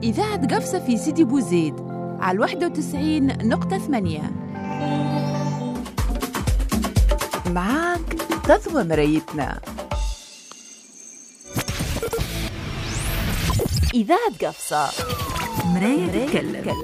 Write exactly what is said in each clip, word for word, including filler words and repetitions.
إذاعة قفصة في سيدي بوزيد على الواحدة وتسعين نقطة ثمانية. معاك تضوى مرايتنا. إذاعة قفصة، مراية تتكلم.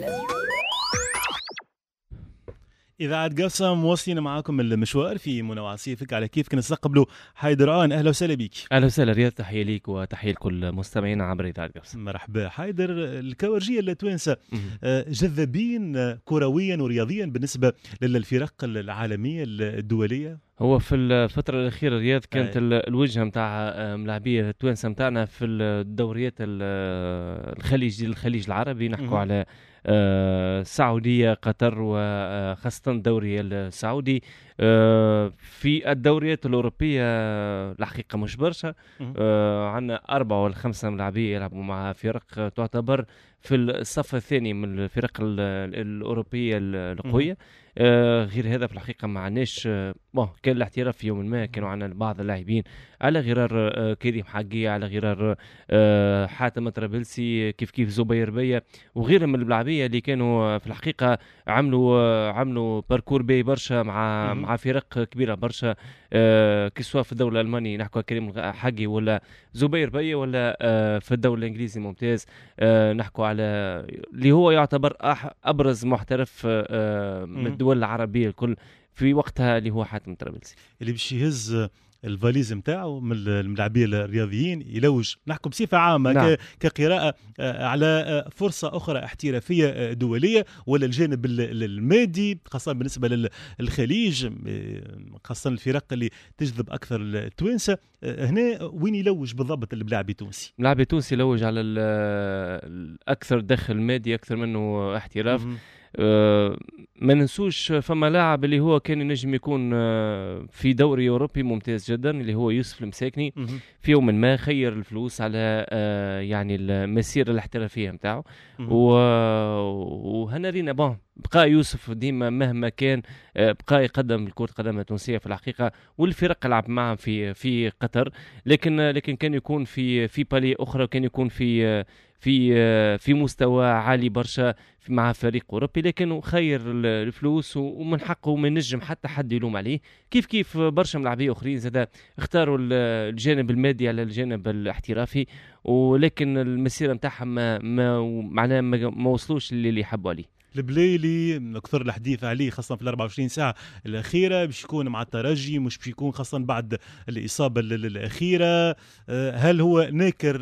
إذاعة قفصة مواصلين معاكم المشوار في منوع صيفك على كيف كنستقبلوا حيدر آن. أهلا وسهلا بك. أهلا وسهلا رياض، تحية ليك وتحية لكل مستمعينا عبر إذاعة قفصة. مرحبا حيدر. الكورجية التوانسة جذابين كرويا ورياضيا بالنسبة للفرق العالمية الدولية. هو في الفترة الأخيرة رياض كانت أي. الوجهة متاع ملاعبية التوانسة متاعنا في الدوريات الخليج الخليج العربي، نحكو م- على السعودية قطر وخاصة الدوري السعودي. في الدوريات الأوروبية الحقيقة مش برشا، عندنا أربعة ولا خمسة ملاعبية يلعبوا مع فرق تعتبر في الصف الثاني من الفرق الأوروبية القوية. آه غير هذا في الحقيقة ما عناش. آه كان الاحتراف في يوم ما كانوا عنا بعض اللاعبين على غرار آه كريم حقية، على غرار آه حاتم طرابلسي، كيف كيف زبير بيا وغيرهم من اللاعبية اللي كانوا في الحقيقة عملوا آه عملوا باركور باهي برشا مع مع فرق كبيرة برشا، آه كسوا في الدولة الألمانية نحكوا كريم حقي ولا زبير بيا، ولا آه في الدولة الإنجليزي ممتاز آه نحكوا على اللي هو يعتبر أبرز محترف آه من الدول العربية الكل في وقتها اللي هو حاتم طرابلسي، اللي باش يهز الفاليز متاعه من الملاعبين الرياضيين يلوج نحكم بصفة عامة. نعم. كقراءة على فرصة أخرى احترافية دولية، ولا الجانب المادي خاصة بالنسبة للخليج، خاصة الفرق اللي تجذب أكثر التوانسة، هنا وين يلوج بالضبط اللاعب التونسي؟ اللاعب التونسي يلوج على الأكثر دخل مادي أكثر منه احتراف. م- أه ما ننسوش فما لاعب اللي هو كان ينجم يكون في دوري أوروبي ممتاز جدا اللي هو يوسف المساكني، في يوم ما خير الفلوس على أه يعني المسيرة الاحترافية متاعه، وهنا رينا بون بقى يوسف ديما مهما كان بقى يقدم الكرة القدم التونسية في الحقيقة، والفرق لعب معهم في في قطر، لكن لكن كان يكون في في بالي أخرى، كان يكون في في في مستوى عالي برشا مع فريق أوروبي، لكن خير الفلوس ومن حقه ما ينجم حتى حد يلوم عليه. كيف كيف برشا ملاعبين أخرين زاد اختاروا الجانب المادي على الجانب الاحترافي، ولكن المسيرة متاعهم ما ما معناه ما وصلوش اللي يحبوا عليه. البليلي أكثر الحديث عليه خاصة في الأربعة وعشرين ساعة الأخيرة باش يكون مع الترجي، مش باش يكون خاصة بعد الإصابة الأخيرة. هل هو ناكر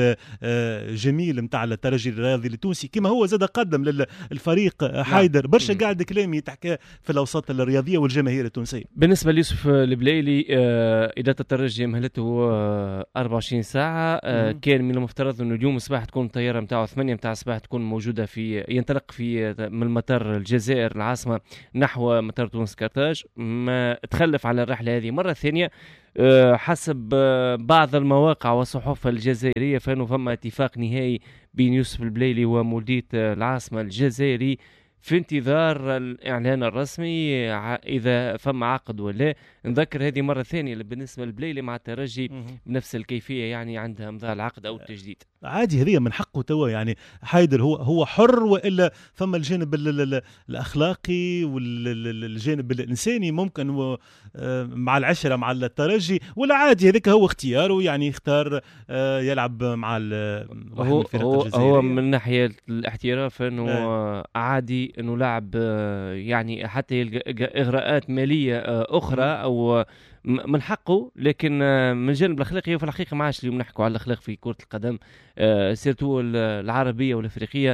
للجميل متاع الترجي الرياضي التونسي كما هو زاد قدم للفريق حيدر؟ برشا قاعد كلامي تحكى في الأوساط الرياضية والجماهير التونسية. بالنسبة ليوسف البليلي إدارة الترجي مهلته أربعة وعشرين ساعة. كان من المفترض أنه اليوم الصباح تكون الطيارة متاعه ثمانية متاع الصباح تكون موجودة في ينطلق في من مطار الجزائر العاصمة نحو مطار تونس كارتاج، ما تخلف على الرحلة هذه مرة ثانية. حسب بعض المواقع والصحف الجزائرية فإنه فما اتفاق نهائي بين يوسف البليلي ومولودية العاصمة الجزائري في انتظار الإعلان الرسمي إذا فما عقد ولا. نذكر هذه مرة ثانية بالنسبة للبليلي مع الترجي بنفس الكيفية، يعني عندها امضاء العقد أو التجديد عادي. هذه من حقه توا، يعني حيدر هو هو حر، وإلا فما الجانب الأخلاقي والجانب الإنساني ممكن مع العشرة مع الترجي، ولا عادي هذاك هو اختياره، يعني يختار يلعب مع هو هو, هو من ناحية الاحتراف أنه آه. عادي أنه لاعب يعني حتى يلقى إغراءات مالية أخرى أو من حقه، لكن من الجانب الاخلاقي في الحقيقه ما عادش اليوم نحكوا على الاخلاق في كره القدم سيرتو العربيه والافريقيه.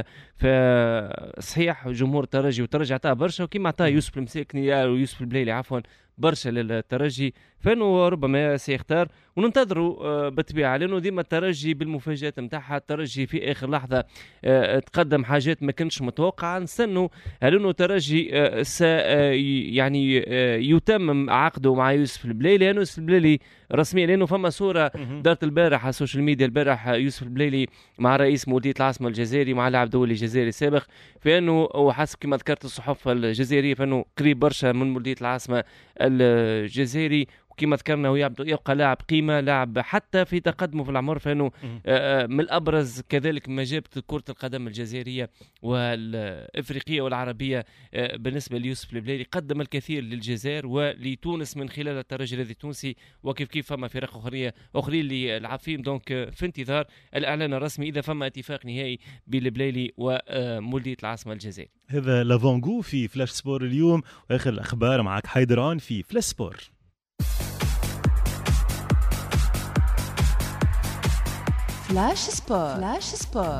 فصحيح جمهور الترجي والترجي عطاه برشا، وكيما عطاه يوسف المساكني ويوسف البليلي عفوا برشا للترجي، فانه ربما سيختار وننتظروا بالطبيعه، لانه ديما الترجي بالمفاجات نتاعها. الترجي في اخر لحظه تقدم حاجات ما كنتش متوقعه، نستنوا لانه الترجي س يعني يتمم عقده مع يوسف البليلي، لانه يوسف البليلي رسميا، لانه فما صوره دارت البارح على السوشيال ميديا البارح يوسف البليلي مع رئيس مولودية العاصمه الجزائري مع لاعب دولي جزائري سابق، فانه وحسب كما ذكرت الصحف الجزائريه فانه قريب برشا من مولودية العاصمه الجزائري، وكما ذكرنا يبقى لاعب قيمة، لاعب حتى في تقدمه في العمر، فإنه من الأبرز كذلك ما جابت كرة القدم الجزائرية والإفريقية والعربية بالنسبة ليوسف البليلي. قدم الكثير للجزائر ولتونس من خلال الترجي الرياضي التونسي، وكيف كيف فما فرق أخرى أخرين اللي يلعب فيهم. دونك في انتظار الإعلان الرسمي إذا فما اتفاق نهائي بين البليلي ومولدية العاصمة الجزائر. هذا لافونغو في فلاش سبور اليوم، وآخر الأخبار معك حيدران في فلاش سبور. فلاش سبور. فلاش سبور.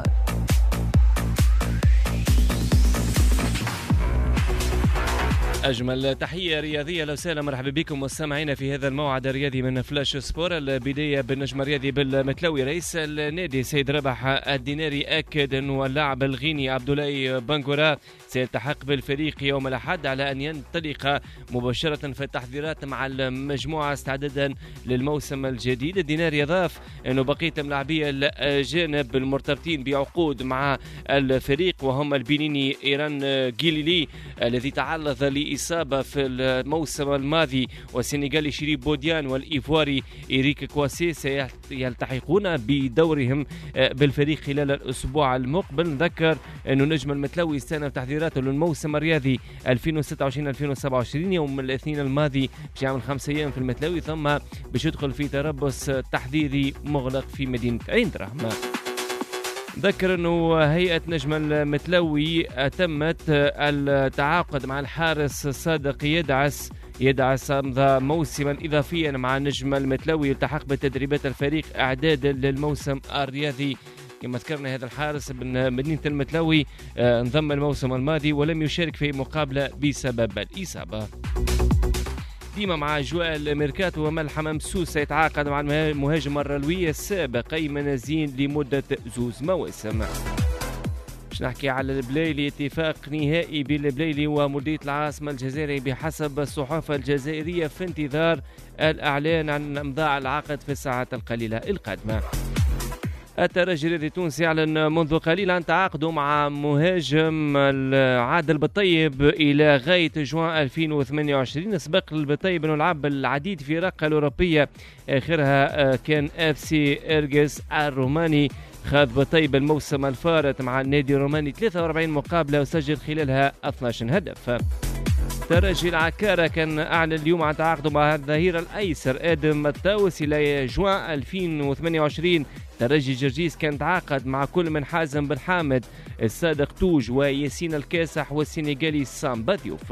أجمل تحية رياضية، لو سهلا مرحبا بكم مستمعينا في هذا الموعد الرياضي من فلاش سبور. البداية بالنجم الرياضي بالمتلوي. رئيس النادي سيد ربح الديناري أكد أن اللاعب الغيني عبد الله بنغورا سيلتحق بالفريق يوم الأحد على أن ينطلق مباشرة في التحضيرات مع المجموعة استعدادا للموسم الجديد. الديناري أضاف أنه بقية اللاعبية الأجانب المرتبطين بعقود مع الفريق وهم البنيني إيران جيليلي الذي تعرض لإصابة في الموسم الماضي، والسنغالي شريف بوديان والإيفواري إيريك كواسي سيلتحقون بدورهم بالفريق خلال الأسبوع المقبل. ذكر أنه نجم المتلوي استأنف تحضيراته للموسم الرياضي ألفين وستة وعشرين ألفين وسبعة وعشرين يوم الاثنين الماضي باش يعمل خمس أيام في المتلوي، ثم باش يدخل في تربص تحضيري مغلق في مدينة عين دراهم. ذكر أنه هيئة نجم المتلوي تمت التعاقد مع الحارس صادق يدعس يدعس أمضى موسما إضافيا مع نجم المتلوي يلتحق بتدريبات الفريق إعدادا للموسم الرياضي. كما ذكرنا هذا الحارس من مدينة المتلوي انضم الموسم الماضي ولم يشارك في مقابلة بسبب الإصابة. ديما مع أجواء الميركاتو، وملحمة مسوس سيتعاقد مع المهاجم الرلوي السابق أيمن زين لمدة زوز مواسم. باش نحكي على البليلي، اتفاق نهائي بين البليلي ومولدية العاصمة الجزائري بحسب الصحافة الجزائرية في انتظار الإعلان عن إمضاء العقد في الساعات القليلة القادمة. الترجي الرياضي التونسي أعلن منذ قليل عن تعاقده مع مهاجم عادل بالطيب إلى غاية جوان ألفين وثمانية وعشرين. سبق بالطيب أنه لعب العديد في رقة الأوروبية، آخرها كان اف سي إرجس الروماني. خاض بالطيب الموسم الفارط مع النادي الروماني ثلاثة وأربعين مقابلة وسجل خلالها اثني عشر هدف. ترجي العكارة كان أعلن اليوم عن تعاقده مع الظهير الأيسر آدم التاوس إلى جوان ألفين وثمانية وعشرين. ترجي جرجيس كان تعاقد مع كل من حازم بن حامد، الصادق توج وياسين الكاسح والسنغالي سامبا ديوف.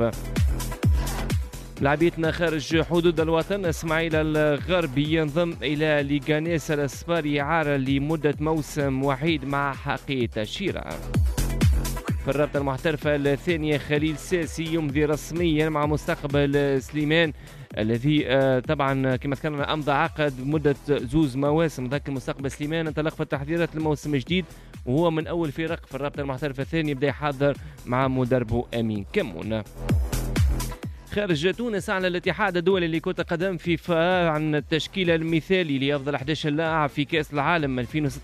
لاعبيتنا خارج حدود الوطن، اسماعيل الغربي ينضم إلى ليغانيس الاسباني إعارة لمدة موسم وحيد مع حقيقة شيرا. في الرابطة المحترفة الثانية، خليل ساسي يمضي رسميا مع مستقبل سليمان الذي آه طبعا كما ذكرنا امضى عقد مده زوز مواسم. ذاك المستقبل سليمان انطلق في التحضيرات للموسم الجديد، وهو من اول فرق في الرابطه المحترفه الثانيه، بدا يحضر مع مدربه امين كمون. خارج تونس، أعلن الاتحاد الدولي لكرة القدم فيفا عن التشكيل المثالي لأفضل أحد عشر لاعب في كأس العالم ألفين وستة